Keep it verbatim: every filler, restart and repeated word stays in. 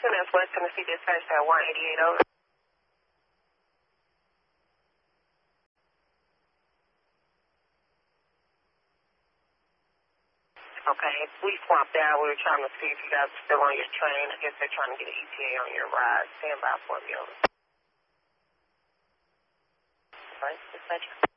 two, that's West Tennessee Dispatch at one eighty-eight over. Okay, we swapped out. We were trying to see if you guys are still on your train. I guess they're trying to get an E T A on your ride. Stand by for me, over. All right, dispatch.